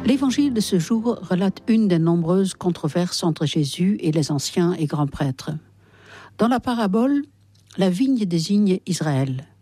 L'évangile de ce jour relate une des nombreuses controverses entre Jésus et les anciens et grands prêtres. Dans la parabole, la vigne désigne Israël.